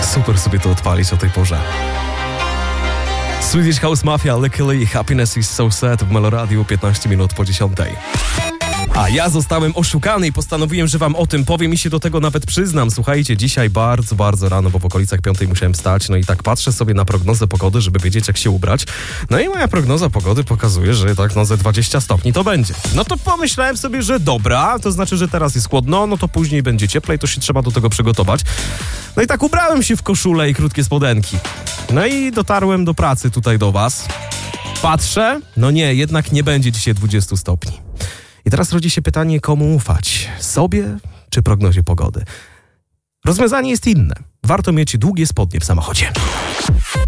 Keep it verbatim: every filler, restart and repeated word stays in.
Super sobie to odpalić o tej porze. Swedish House Mafia, Luckily, Happiness is so sad w Meloradiu, piętnaście minut po dziesiątej. A ja zostałem oszukany i postanowiłem, że wam o tym powiem i się do tego nawet przyznam. Słuchajcie, dzisiaj bardzo, bardzo rano, bo w okolicach piątej musiałem wstać, no i tak patrzę sobie na prognozę pogody, żeby wiedzieć, jak się ubrać. No i moja prognoza pogody pokazuje, że tak no ze dwadzieścia stopni to będzie. No to pomyślałem sobie, że dobra, to znaczy, że teraz jest chłodno, no to później będzie cieplej, to się trzeba do tego przygotować. No i tak ubrałem się w koszulę i krótkie spodenki. No i dotarłem do pracy tutaj do was. Patrzę, no nie, jednak nie będzie dzisiaj dwadzieścia stopni. I teraz rodzi się pytanie, komu ufać? Sobie czy prognozie pogody? Rozwiązanie jest inne. Warto mieć długie spodnie w samochodzie.